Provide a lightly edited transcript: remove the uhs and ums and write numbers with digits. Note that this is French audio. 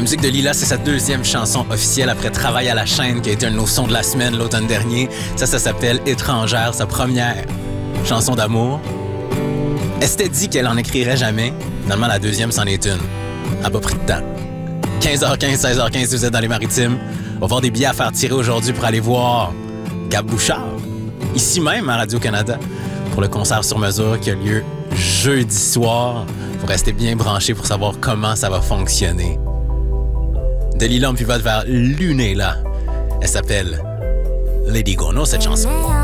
La musique de Lila, c'est sa deuxième chanson officielle après Travail à la chaîne, qui a été un de nos sons de la semaine l'automne dernier. Ça s'appelle Étrangère, sa première chanson d'amour. Elle s'était dit qu'elle en écrirait jamais. Finalement, la deuxième, c'en est une. Elle n'a pas pris de temps. 15h15, 16h15, si vous êtes dans les Maritimes. On va avoir des billets à faire tirer aujourd'hui pour aller voir Gab Bouchard, ici même à Radio-Canada, pour le concert sur mesure qui a lieu jeudi soir. Vous restez bien branchés pour savoir comment ça va fonctionner. De Lila, on pivote vers Luné, là. Elle s'appelle Lady Gono, cette chanson.